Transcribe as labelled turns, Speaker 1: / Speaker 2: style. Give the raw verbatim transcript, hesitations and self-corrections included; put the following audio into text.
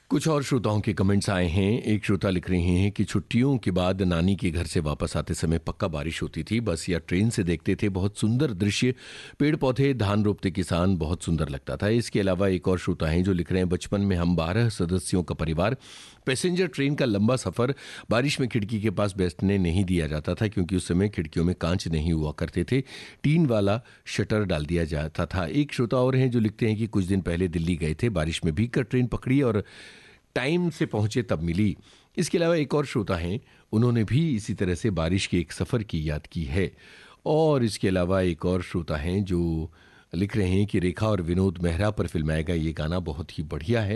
Speaker 1: कुछ और श्रोताओं के कमेंट्स आए हैं। एक श्रोता लिख रहे हैं कि छुट्टियों के बाद नानी के घर से वापस आते समय पक्का बारिश होती थी, बस या ट्रेन से देखते थे, बहुत सुंदर दृश्य, पेड़ पौधे, धान रोपते किसान, बहुत सुंदर लगता था। इसके अलावा एक और श्रोता हैं जो लिख रहे हैं, बचपन में हम बारह सदस्यों का परिवार, पैसेंजर ट्रेन का लंबा सफर, बारिश में खिड़की के पास बैठने नहीं दिया जाता था क्योंकि उस समय खिड़कियों में कांच नहीं हुआ करते थे, टीन वाला शटर डाल दिया जाता था। एक श्रोता और हैं जो लिखते हैं कि कुछ दिन पहले दिल्ली गए थे, बारिश में भीग कर ट्रेन पकड़ी और टाइम से पहुंचे तब मिली। इसके अलावा एक और श्रोता हैं, उन्होंने भी इसी तरह से बारिश के एक सफ़र की याद की है। और इसके अलावा एक और श्रोता हैं जो लिख रहे हैं कि रेखा और विनोद मेहरा पर फिल्माया गया ये गाना बहुत ही बढ़िया है।